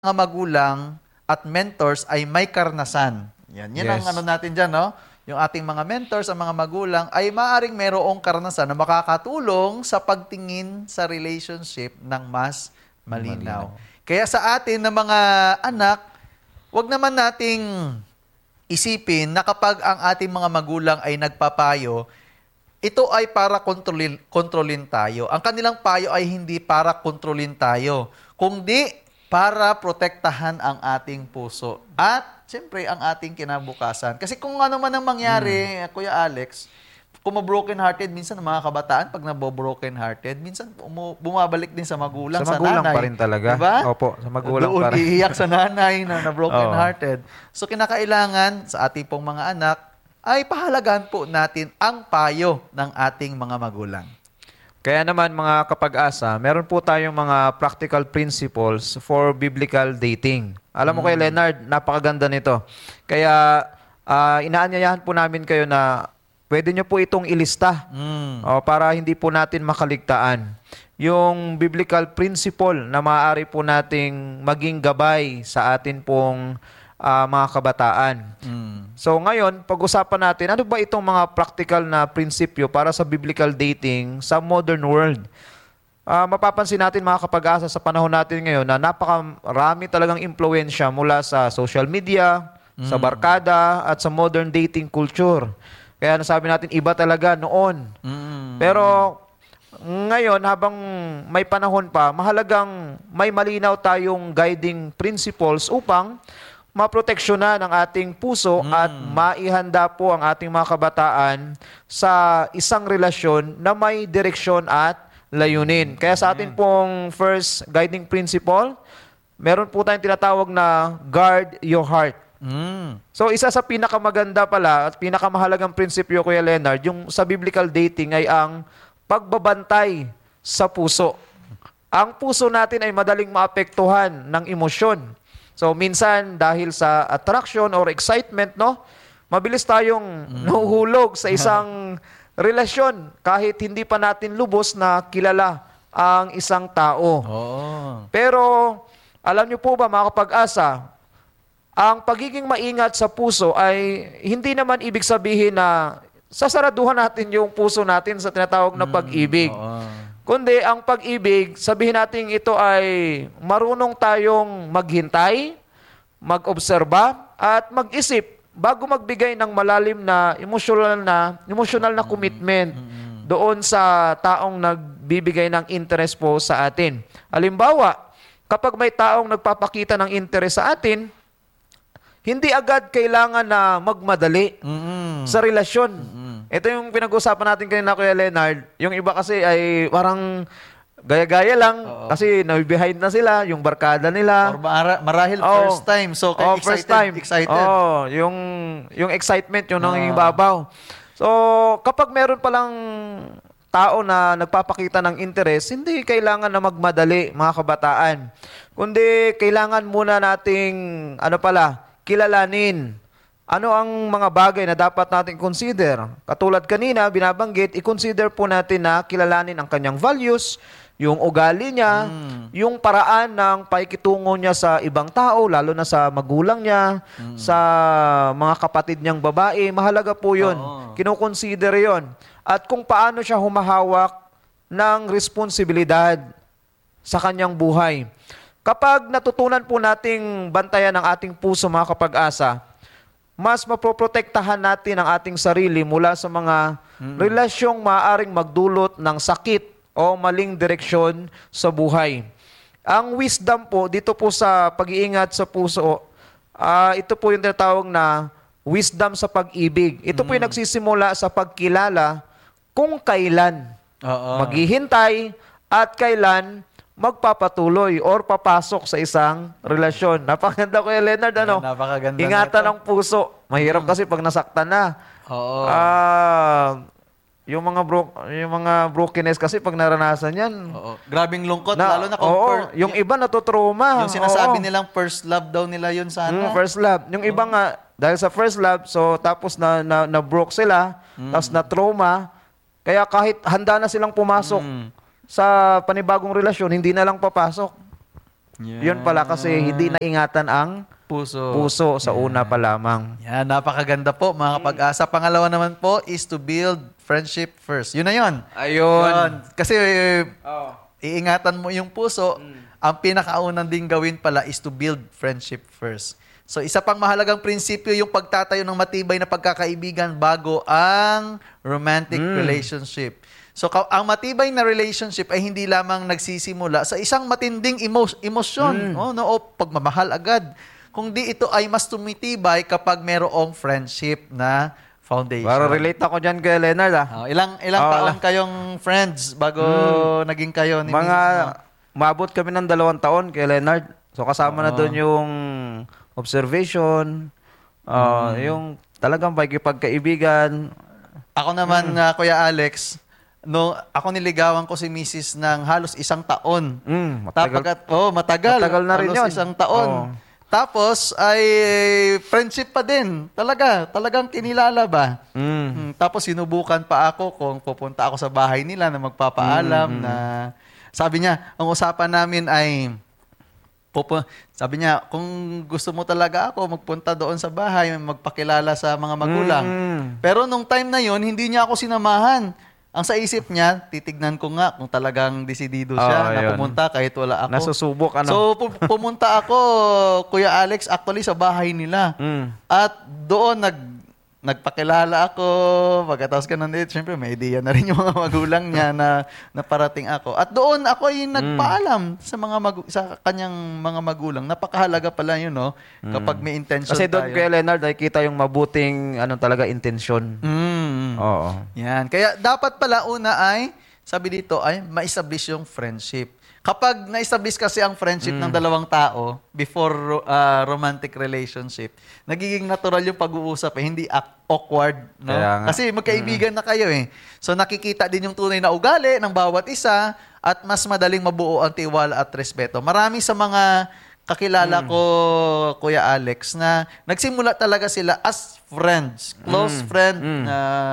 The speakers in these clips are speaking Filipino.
mga magulang at mentors ay may karanasan. Yan ang Yes. ano natin dyan, no? Yung ating mga mentors, ang mga magulang, ay maaring mayroong karanasan na makakatulong sa pagtingin sa relationship ng mas malinaw. Kaya sa atin na mga anak, wag naman nating isipin na kapag ang ating mga magulang ay nagpapayo, ito ay para kontrolin tayo. Ang kanilang payo ay hindi para kontrolin tayo, kundi para protektahan ang ating puso. At, siyempre, ang ating kinabukasan. Kasi kung ano man ang mangyari, Kuya Alex, kung ma-broken-hearted, minsan ang mga kabataan, pag nabo-broken-hearted, minsan bumabalik din sa magulang, Sa magulang nanay. pa rin talaga. Diba? Opo, sa magulang Doon pa rin. iiyak sa nanay na broken-hearted. So, kinakailangan sa ating pong mga anak, ay pahalagaan po natin ang payo ng ating mga magulang. Kaya naman mga kapag-asa, meron po tayong mga practical principles for biblical dating. Alam mo kay Leonard, napakaganda nito. Kaya inaanyayahan po namin kayo na pwede nyo po itong ilista para hindi po natin makaligtaan. Yung biblical principle na maaari po nating maging gabay sa atin pong mga kabataan. So ngayon, pag-usapan natin, ano ba itong mga practical na prinsipyo para sa biblical dating sa modern world? Mapapansin natin mga kapag-asa sa panahon natin ngayon na napakarami talagang impluensya mula sa social media, sa barkada, at sa modern dating culture. Kaya nasabi natin, iba talaga noon. Pero ngayon, habang may panahon pa, mahalagang may malinaw tayong guiding principles upang maproteksyonan ang ating puso at maihanda po ang ating mga kabataan sa isang relasyon na may direksyon at layunin. Kaya sa ating pong first guiding principle, meron po tayong tinatawag na guard your heart. So isa sa pinakamaganda pala at pinakamahalagang prinsipyo, Kuya Leonard, yung sa biblical dating ay ang pagbabantay sa puso. Ang puso natin ay madaling maapektuhan ng emosyon. So minsan dahil sa attraction or excitement, no, mabilis tayong nahuhulog sa isang relasyon kahit hindi pa natin lubos na kilala ang isang tao. Pero alam niyo po ba mga kapag-asa, ang pagiging maingat sa puso ay hindi naman ibig sabihin na sasaraduhan natin yung puso natin sa tinatawag na pag-ibig. Kundi ang pag-ibig, sabihin natin ito ay marunong tayong maghintay, mag-obserba, at mag-isip bago magbigay ng malalim na emotional na commitment doon sa taong nagbibigay ng interest po sa atin. Halimbawa, kapag may taong nagpapakita ng interest sa atin, hindi agad kailangan na magmadali sa relasyon. Ito yung pinag-usapan natin kanina, Kuya Leonard. Yung iba kasi ay parang gaya-gaya lang kasi na-behind na sila, yung barkada nila. Or marahil first time. So, kaya excited. Yung excitement, yung nanging babaw. So, kapag meron palang tao na nagpapakita ng interest, hindi kailangan na magmadali, mga kabataan. Kundi kailangan muna nating, kilalanin. Ano ang mga bagay na dapat natin consider? Katulad kanina, binabanggit, i-consider po natin na kilalanin ang kanyang values, yung ugali niya, yung paraan ng paikitungo niya sa ibang tao, lalo na sa magulang niya, sa mga kapatid niyang babae. Mahalaga po yun. Kinoconsider yun. At kung paano siya humahawak ng responsibilidad sa kanyang buhay. Kapag natutunan po nating bantayan ang ating puso, mga kapag-asa, mas mapoprotektahan natin ang ating sarili mula sa mga relasyong maaaring magdulot ng sakit o maling direksyon sa buhay. Ang wisdom po, dito po sa pag-iingat sa puso, ito po yung tinatawag na wisdom sa pag-ibig. Ito po yung nagsisimula sa pagkilala kung kailan maghihintay at kailan magpapatuloy or papasok sa isang relasyon. Napakaganda, Kuya Leonard, Napakaganda ingatan ang puso. Mahirap kasi pag nasaktan na. Yung mga brokenness kasi pag naranasan yan. Grabing lungkot, lalo na yung iba natutrauma. Yung sinasabi nilang first love daw nila yun sana. First love. Yung iba nga, dahil sa first love, so tapos na broke sila, tapos na trauma, kaya kahit handa na silang pumasok sa panibagong relasyon, hindi na lang papasok. Yun pala kasi hindi naingatan ang puso sa una pa lamang. Yan, napakaganda po mga kapag-asa. Pangalawa naman po is to build friendship first. Yun na yun. Ayun. Kasi iingatan mo yung puso. Ang pinakaunang din gawin pala is to build friendship first. So isa pang mahalagang prinsipyo yung pagtatayo ng matibay na pagkakaibigan bago ang romantic relationship. So ang matibay na relationship ay hindi lamang nagsisimula sa isang matinding emosyon o pagmamahal agad. Kundi ito ay mas tumitibay kapag merong friendship na foundation. Para relate ako dyan kay Leonard. Ilang taon kayong friends bago naging kayo ni Maabot kami ng 2 taon kay Leonard. So kasama na doon yung observation, yung talagang pagkaibigan. Ako naman, Kuya Alex, ako niligawan ko si Mrs. ng halos 1 taon. Matagal. Matagal. Matagal na rin halos yun. 1 taon. Tapos ay friendship pa din. Talagang kinilala ba? Tapos sinubukan pa ako kung pupunta ako sa bahay nila na magpapaalam na sabi niya, ang usapan namin ay sabi niya, kung gusto mo talaga ako magpunta doon sa bahay, magpakilala sa mga magulang. Pero nung time na yon, hindi niya ako sinamahan. Ang sa isip niya, titignan ko nga kung talagang desidido siya na pumunta kahit wala ako. Nasusubok, So, pumunta ako, Kuya Alex, actually sa bahay nila. At doon nagpakilala ako. Pagkatapos ka nandito, syempre may idea na rin yung mga magulang niya na parating ako. At doon ako ay nagpaalam sa kanyang mga magulang. Napakahalaga pala yun, no? Kapag may intention kasi tayo. doon kay Leonard ay kita yung mabuting talaga intensyon. Oo. Yan. Kaya dapat pala una ay, sabi dito ay ma-establish yung friendship. Kapag na-establish kasi ang friendship ng 2 tao before romantic relationship, nagiging natural yung pag-uusap, hindi awkward, no? Kasi magkaibigan na kayo eh. So nakikita din yung tunay na ugali ng bawat isa at mas madaling mabuo ang tiwala at respeto. Marami sa mga kakilala ko, Kuya Alex, na nagsimula talaga sila as friends, close friend,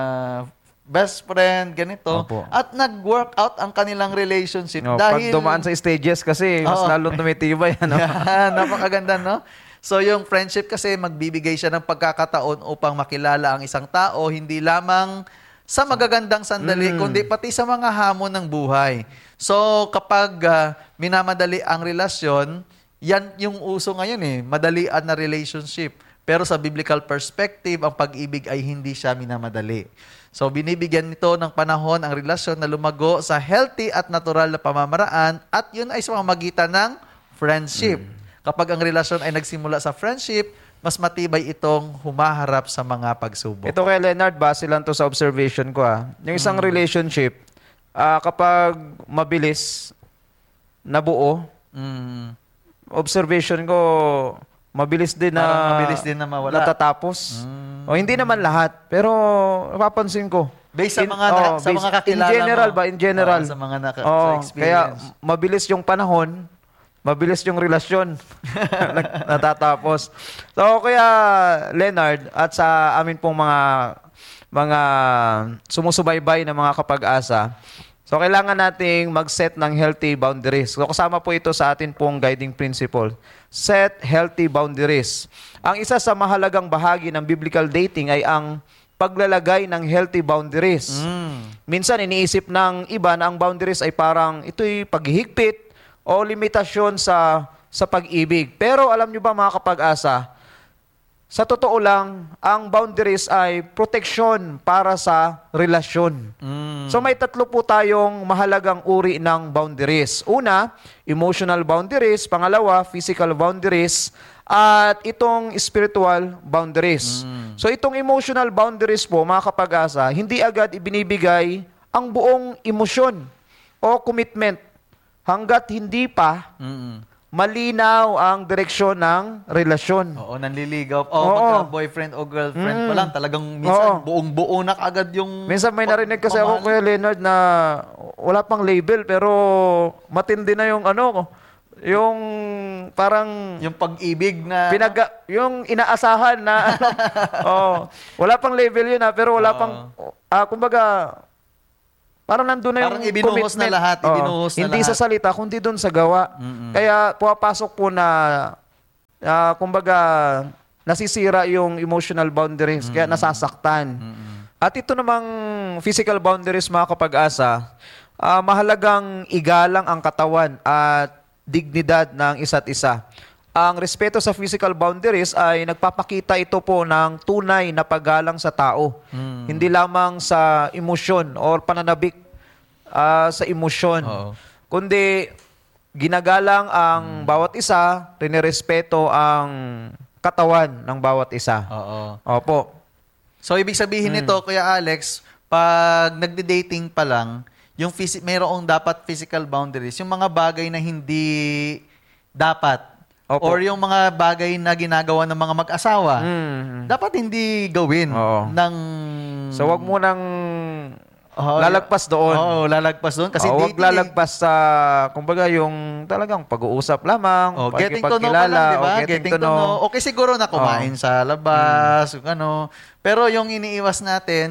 best friend, ganito. Opo. At nag-work out ang kanilang relationship. Dahil pag dumaan sa stages kasi, mas lalong tumitibay. Yan, napakaganda, no? So, yung friendship kasi, magbibigay siya ng pagkakataon upang makilala ang isang tao, hindi lamang sa magagandang sandali, kundi pati sa mga hamon ng buhay. So, kapag minamadali ang relasyon, yan yung uso ngayon eh, madalian na relationship. Pero sa biblical perspective, ang pag-ibig ay hindi siya minamadali. So, binibigyan nito ng panahon ang relasyon na lumago sa healthy at natural na pamamaraan at yun ay sa pamamagitan ng friendship. Kapag ang relasyon ay nagsimula sa friendship, mas matibay itong humaharap sa mga pagsubok. Ito kay Leonard, base lang to sa observation ko. Yung isang relationship, kapag mabilis nabuo, observation ko, mabilis din na mawala. Natatapos. O hindi naman lahat, pero napapansin ko. Based sa mga kakilala in general mo. In general. Sa mga sa experience. Kaya mabilis yung panahon, mabilis yung relasyon natatapos. So kaya Leonard at sa amin pong mga sumusubaybay na mga kapag-asa, so kailangan nating mag-set ng healthy boundaries. So kasama po ito sa atin pong guiding principle. Set healthy boundaries. Ang isa sa mahalagang bahagi ng biblical dating ay ang paglalagay ng healthy boundaries. Minsan iniisip ng iba na ang boundaries ay parang ito'y paghihigpit o limitasyon sa pag-ibig. Pero alam nyo ba mga kapag-asa, sa totoo lang, ang boundaries ay proteksyon para sa relasyon. So may 3 po tayong mahalagang uri ng boundaries. Una, emotional boundaries. Pangalawa, physical boundaries. At itong spiritual boundaries. So itong emotional boundaries po, mga kapag-asa, hindi agad ibinibigay ang buong emosyon o commitment hanggat hindi pa malinaw ang direksyon ng relasyon. Oo, nanliligaw. Magka-boyfriend o girlfriend pa lang. Talagang minsan buong-buo na agad yung minsan may narinig kasi ako, Kuya Leonard, na wala pang label pero matindi na yung yung parang yung pag-ibig na yung inaasahan na wala pang label yun pero wala pang kumbaga parang nandun na Parang yung ibinuhos na commitment. lahat, ibinuhos na Hindi lahat. sa salita, kundi dun sa gawa. Kaya pumapasok po na, kumbaga, nasisira yung emotional boundaries, kaya nasasaktan. At ito namang physical boundaries, mga kapag-asa, mahalagang igalang ang katawan at dignidad ng isa't isa. Ang respeto sa physical boundaries ay nagpapakita ito po ng tunay na paggalang sa tao. Hindi lamang sa emosyon or pananabik sa emosyon. Oo. Kundi ginagalang ang bawat isa, rinirespeto ang katawan ng bawat isa. Oo. Opo. So, ibig sabihin nito, Kuya Alex, pag nagde-dating pa lang, yung mayroong dapat physical boundaries, yung mga bagay na hindi dapat, Opo. or yung mga bagay na ginagawa ng mga mag-asawa, dapat hindi gawin Oo. ng... So, wag mo nang Oo, lalagpas doon. Oo, lalagpas doon. Kasi Huwag dating lalagpas sa, kumbaga, yung talagang pag-uusap lamang, getting to know pa lang, di ba? Getting to know. Okay, siguro na kumain sa labas, ano. Pero yung iniiwas natin,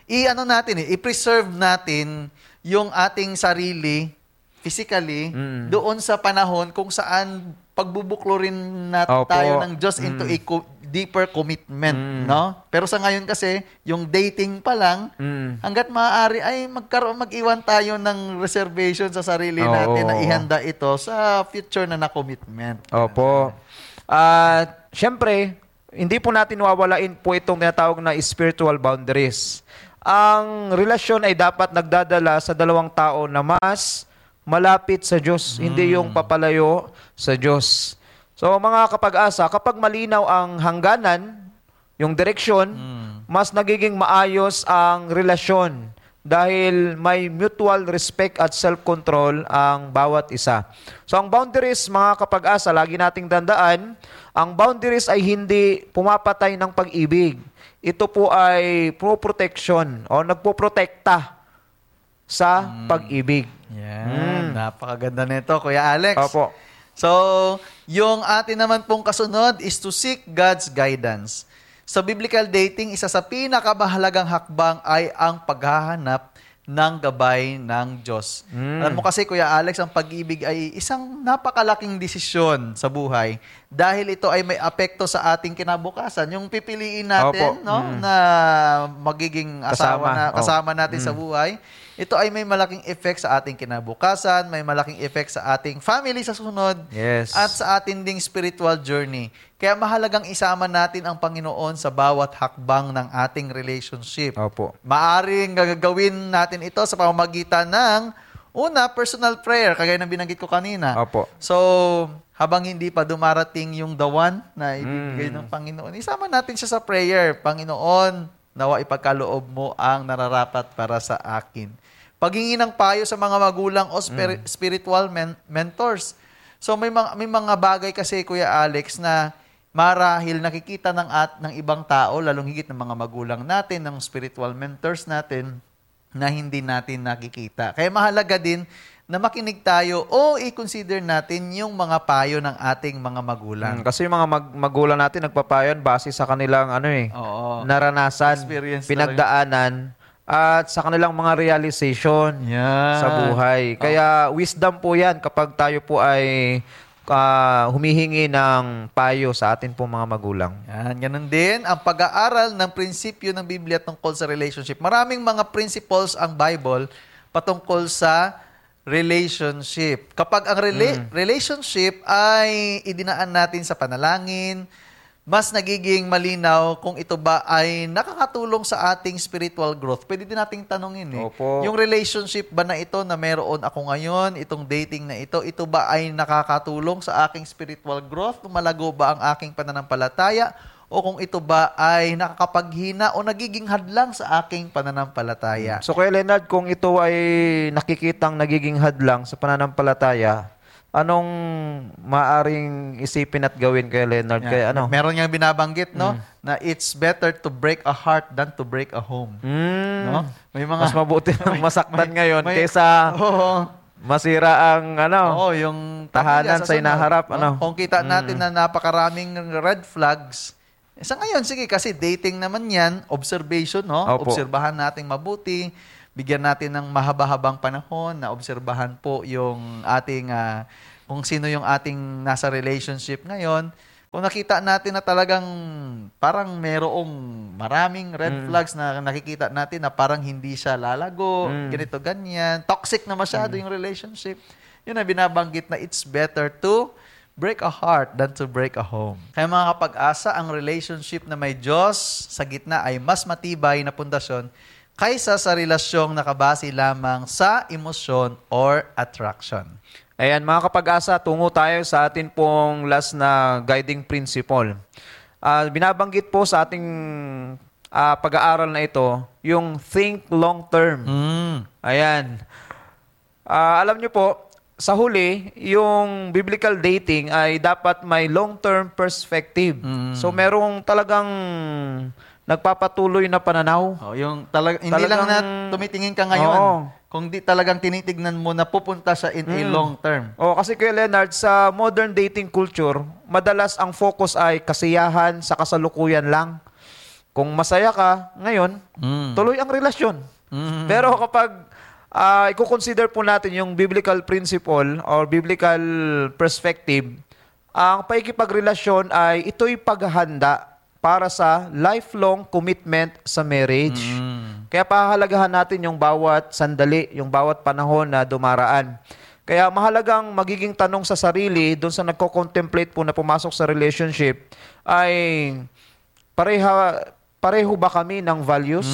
i-preserve natin yung ating sarili physically doon sa panahon kung saan pagbubuklo rin Opo. tayo ng Diyos into a deeper commitment, no? Pero sa ngayon kasi, yung dating pa lang, hanggat maaari ay mag-iwan tayo ng reservation sa sarili natin na ihanda ito sa future na commitment. Opo. At syempre, hindi po natin wawalain po itong tinatawag na spiritual boundaries. Ang relasyon ay dapat nagdadala sa dalawang tao na mas malapit sa Diyos, hindi yung papalayo sa Diyos. So mga kapag-asa, kapag malinaw ang hangganan, yung direksyon, mas nagiging maayos ang relasyon dahil may mutual respect at self-control ang bawat isa. So ang boundaries, mga kapag-asa, lagi nating tandaan, ang boundaries ay hindi pumapatay ng pag-ibig. Ito po ay pro-protection o nagpo-protekta sa pag-ibig. Yan. Napakaganda nito, Kuya Alex. Opo. So, yung atin naman pong kasunod is to seek God's guidance. Sa biblical dating, isa sa pinakamahalagang hakbang ay ang paghahanap ng gabay ng Diyos. Alam mo kasi, Kuya Alex, ang pag-ibig ay isang napakalaking desisyon sa buhay dahil ito ay may apekto sa ating kinabukasan. Yung pipiliin natin, Opo. no, na magiging asawa kasama natin sa buhay, ito ay may malaking effect sa ating kinabukasan, may malaking effect sa ating family sa sunod, Yes. at sa ating ding spiritual journey. Kaya mahalagang isama natin ang Panginoon sa bawat hakbang ng ating relationship. Opo. Maaring gagawin natin ito sa pamamagitan ng una, personal prayer, kagaya ng binanggit ko kanina. Opo. So, habang hindi pa dumarating yung the one na ibigay ng Panginoon, isama natin siya sa prayer. Panginoon, nawa ipagkaloob mo ang nararapat para sa akin. Paghingi ng payo sa mga magulang o spiritual mentors. So may mga bagay kasi, Kuya Alex, na marahil nakikita ng ibang tao, lalong higit ng mga magulang natin, ng spiritual mentors natin, na hindi natin nakikita. Kaya mahalaga din na makinig tayo o i-consider natin yung mga payo ng ating mga magulang. Kasi yung mga magulang natin nagpapayon base sa kanilang Oo. naranasan, Experience pinagdaanan, at sa kanilang mga realization Yan. sa buhay. Kaya wisdom po yan kapag tayo po ay humihingi ng payo sa atin po mga magulang. Yan, ganun din ang pag-aaral ng prinsipyo ng Biblia tungkol sa relationship. Maraming mga principles ang Bible patungkol sa relationship. Kapag ang relationship ay idinaan natin sa panalangin, mas nagiging malinaw kung ito ba ay nakakatulong sa ating spiritual growth. Pwede din nating tanungin Opo. yung relationship ba na ito na meron ako ngayon, itong dating na ito ba ay nakakatulong sa aking spiritual growth? Lumalago ba ang aking pananampalataya? O kung ito ba ay nakakapaghina o nagiging hadlang sa aking pananampalataya? So Kuya Leonard, kung ito ay nakikitang nagiging hadlang sa pananampalataya, anong maaring isipin at gawin kay Leonard? Yan. Kaya Meron niyang binabanggit, no? Na it's better to break a heart than to break a home. No? May mga Mas mabuti ng masaktan ngayon may- kaysa Oo. masira ang Oo, yung tahanan pamilya sa sunod, inaharap, no? Kung kita natin na napakaraming red flags, sa ngayon, sige, kasi dating naman yan, observation, no? Opo. Obserbahan natin mabuti. bigyan natin ng mahaba-habang panahon na obserbahan po yung ating, kung sino yung ating nasa relationship ngayon. Kung nakita natin na talagang parang merong maraming red flags na nakikita natin na parang hindi siya lalago, ganito, ganyan, toxic na masyado yung relationship, yun ang binabanggit na it's better to break a heart than to break a home. Kaya mga kapag-asa, ang relationship na may Diyos sa gitna ay mas matibay na pundasyon kaysa sa relasyong nakabase lamang sa emosyon or attraction. Ayan, mga kapag-asa, tungo tayo sa atin pong last na guiding principle. Binabanggit po sa ating pag-aaral na ito, yung think long term. Ayan. Alam nyo po, sa huli, yung biblical dating ay dapat may long-term perspective. So, merong talagang nagpapatuloy na pananaw. Yung hindi lang na tumitingin ka ngayon. Oo. Kung di talagang tinitignan mo na pupunta siya in a long term. Kasi Kuya Leonard, sa modern dating culture, madalas ang focus ay kasiyahan sa kasalukuyan lang. Kung masaya ka ngayon, tuloy ang relasyon. Pero kapag i-consider po natin yung biblical principle or biblical perspective, ang paikipagrelasyon ay ito'y paghahanda para sa lifelong commitment sa marriage. Kaya pahalagahan natin yung bawat sandali, yung bawat panahon na dumaraan. Kaya mahalagang magiging tanong sa sarili, doon sa nagko-contemplate po na pumasok sa relationship, ay pareho ba kami ng values?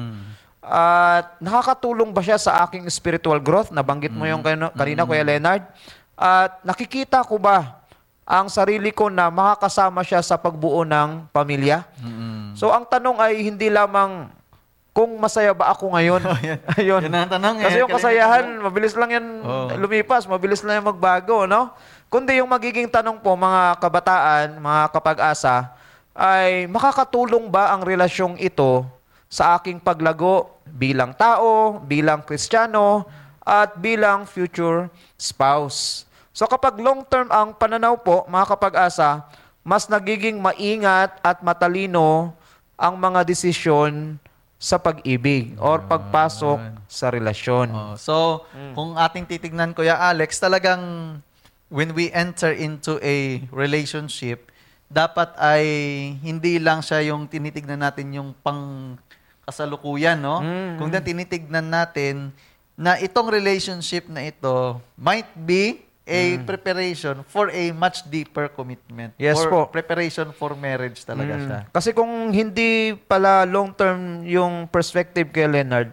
At nakakatulong ba siya sa aking spiritual growth? Nabanggit mo yung kanina, Kuya Leonard. At nakikita ko ba ang sarili ko na makakasama siya sa pagbuo ng pamilya? So ang tanong ay hindi lamang kung masaya ba ako ngayon. Ayun. Yan ang tanong. Kasi yung kasayahan, mabilis lang yan lumipas, mabilis lang yan magbago, no? Kundi yung magiging tanong po, mga kabataan, mga kapag-asa, ay makakatulong ba ang relasyong ito sa aking paglago bilang tao, bilang Kristiyano, at bilang future spouse? So kapag long-term ang pananaw po, mga kapag-asa, mas nagiging maingat at matalino ang mga desisyon sa pag-ibig or pagpasok sa relasyon. So, kung ating titignan, Kuya Alex, talagang when we enter into a relationship, dapat ay hindi lang siya yung tinitignan natin yung pang kasalukuyan, no? Kung tinitignan natin na itong relationship na ito might be a preparation for a much deeper commitment. Yes or po. preparation for marriage talaga siya. Kasi kung hindi pala long-term yung perspective kay Leonard,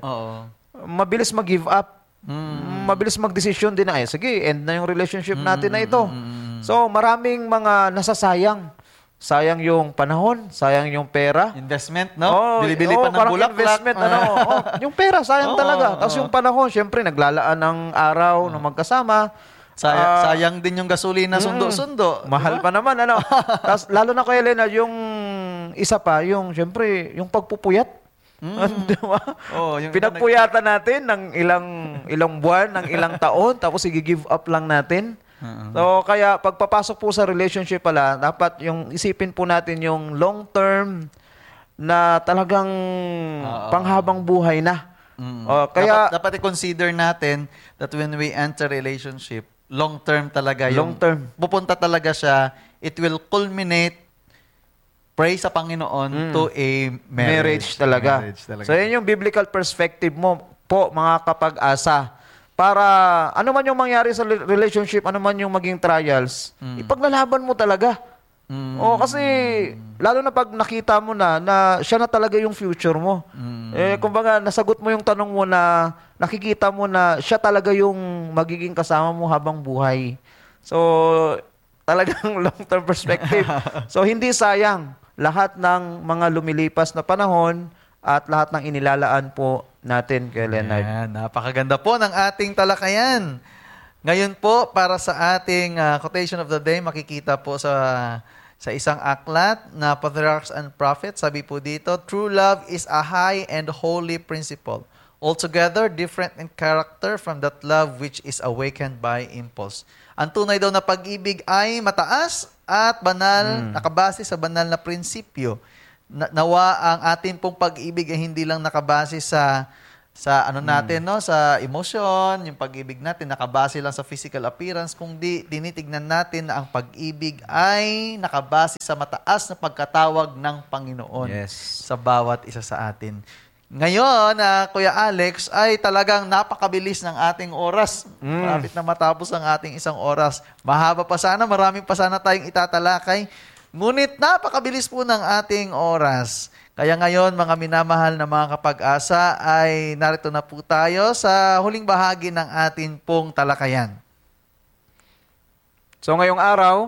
mabilis mag-give up. Mabilis mag-desisyon din na, sige, end na yung relationship natin na ito. So, maraming mga nasasayang. Sayang yung panahon, sayang yung pera. Investment, no? Bili-bili pa ng bulaklak. Investment, yung pera, sayang talaga. Tapos yung panahon, syempre, naglalaan ng araw na magkasama. Sayang din yung gasolina, sundo-sundo. Mahal pa naman, ano? Tapos, lalo na kay Elena, yung isa pa, yung, syempre, yung pagpupuyat. Diba? Pinagpuyatan natin ng ilang buwan, ng ilang taon, tapos i-give up lang natin. So, kaya pagpapasok po sa relationship pala, dapat yung isipin po natin yung long-term na talagang panghabang buhay na. Kaya dapat i-consider natin that when we enter relationship, long-term talaga yung pupunta talaga siya, it will culminate, pray sa Panginoon, to a marriage talaga. So, yan yung biblical perspective mo po, mga kapag-asa. Para ano man yung mangyari sa relationship, ano man yung maging trials, ipaglalaban mo talaga. Kasi lalo na pag nakita mo na siya na talaga yung future mo. Kumbaga, nasagot mo yung tanong mo na nakikita mo na siya talaga yung magiging kasama mo habang buhay. So, talagang long-term perspective. So, hindi sayang lahat ng mga lumilipas na panahon at lahat ng inilalaan po natin kay Leonard. Ayan, napakaganda po ng ating talakayan. Ngayon po, para sa ating quotation of the day, makikita po sa isang aklat na Patriarchs and Prophets, sabi po dito, true love is a high and holy principle, altogether different in character from that love which is awakened by impulse. Ang tunay daw na pag-ibig ay mataas at banal, nakabase sa banal na prinsipyo. Nawa ang ating pong pag-ibig ay hindi lang nakabase sa sa ano natin, no, sa emotion, yung pag-ibig natin nakabase lang sa physical appearance, kung di tinitignan natin na ang pag-ibig ay nakabase sa mataas na pagkatawag ng Panginoon Yes. sa bawat isa sa atin. Ngayon, Kuya Alex, ay talagang napakabilis ng ating oras. Malapit na matapos ang ating isang oras. Mahaba pa sana, marami pa sana tayong itatalakay. Ngunit napakabilis po ng ating oras. Kaya ngayon, mga minamahal na mga kapag-asa, ay narito na po tayo sa huling bahagi ng atin pong talakayan. So ngayong araw,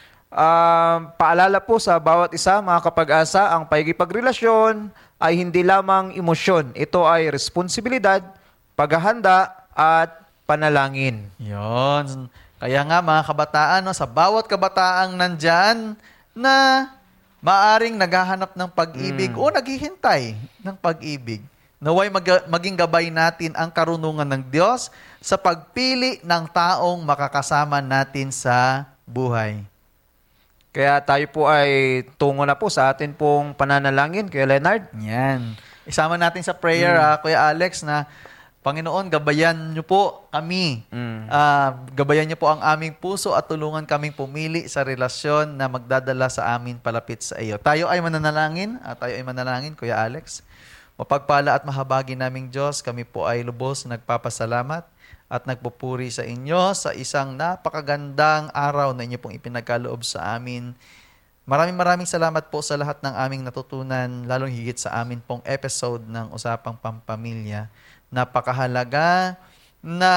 paalala po sa bawat isa, mga kapag-asa, ang pakikipagrelasyon ay hindi lamang emosyon. Ito ay responsibilidad, paghahanda, at panalangin. Yon. Kaya nga mga kabataan, no, sa bawat kabataang nandyan na maaring naghahanap ng pag-ibig o naghihintay ng pag-ibig, naway maging gabay natin ang karunungan ng Diyos sa pagpili ng taong makakasama natin sa buhay. Kaya tayo po ay tungo na po sa atin pong pananalangin, Kuya Leonard. Yan. Isama natin sa prayer, Kuya Alex, na Panginoon, gabayan niyo po kami. Gabayan niyo po ang aming puso at tulungan kaming pumili sa relasyon na magdadala sa amin palapit sa iyo. Tayo ay mananalangin, Kuya Alex. Mapagpala at mahabagi naming Diyos, kami po ay lubos nagpapasalamat at nagpupuri sa inyo sa isang napakagandang araw na inyo pong ipinagkaloob sa amin. Maraming salamat po sa lahat ng aming natutunan, lalong higit sa amin pong episode ng Usapang Pampamilya. Napakahalaga na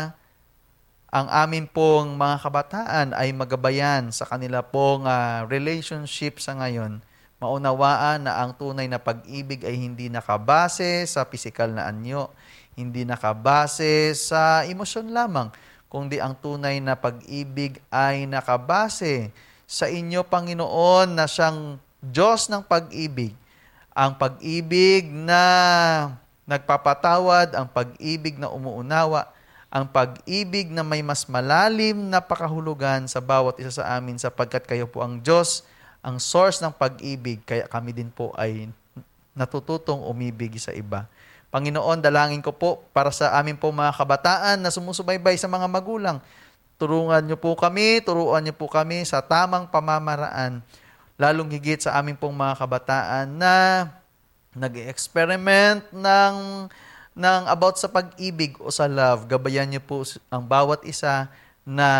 ang amin pong mga kabataan ay magabayan sa kanila pong relationship sa ngayon. Maunawaan na ang tunay na pag-ibig ay hindi nakabase sa pisikal na anyo, hindi nakabase sa emosyon lamang, kundi ang tunay na pag-ibig ay nakabase sa inyo, Panginoon, na siyang Diyos ng pag-ibig. Ang pag-ibig na nagpapatawad, ang pag-ibig na umuunawa, ang pag-ibig na may mas malalim na pakahulugan sa bawat isa sa amin sapagkat kayo po ang Diyos, ang source ng pag-ibig, kaya kami din po ay natututong umibig sa iba. Panginoon, dalangin ko po para sa amin po mga kabataan na sumusubaybay sa mga magulang. Turuan niyo po kami sa tamang pamamaraan, lalong higit sa amin pong mga kabataan na nag-experiment ng about sa pag-ibig o sa love. Gabayan niyo po ang bawat isa na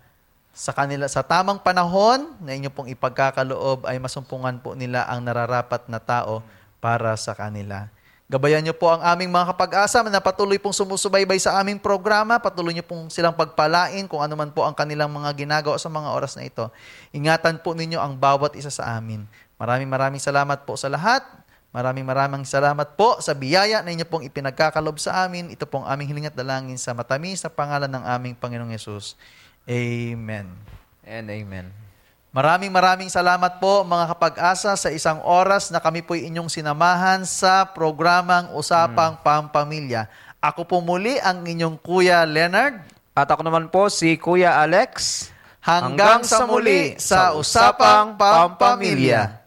sa tamang panahon na inyo pong ipagkakaloob ay masumpungan po nila ang nararapat na tao para sa kanila. Gabayan niyo po ang aming mga kapag-asa na patuloy pong sumusubaybay sa aming programa. Patuloy niyo pong silang pagpalain kung ano man po ang kanilang mga ginagawa sa mga oras na ito. Ingatan po ninyo ang bawat isa sa amin. Maraming salamat po sa lahat. Maraming salamat po sa biyaya na inyo pong ipinagkakalob sa amin. Ito pong aming hiling at dalangin sa matamis na pangalan ng aming Panginoong Yesus. Amen. And amen. Maraming salamat po mga kapag-asa sa isang oras na kami po'y inyong sinamahan sa programang Usapang Pampamilya. Ako po muli ang inyong Kuya Leonard. At ako naman po si Kuya Alex. Hanggang sa muli sa Usapang Pampamilya.